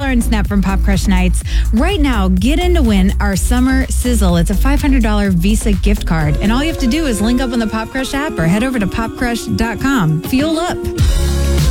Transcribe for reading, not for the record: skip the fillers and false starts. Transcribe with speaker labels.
Speaker 1: Lauren Snap from Pop Crush Nights. Right now, get in to win our Summer Sizzle. It's a $500 Visa gift card. And all you have to do is link up on the Pop Crush app or head over to popcrush.com. Fuel up.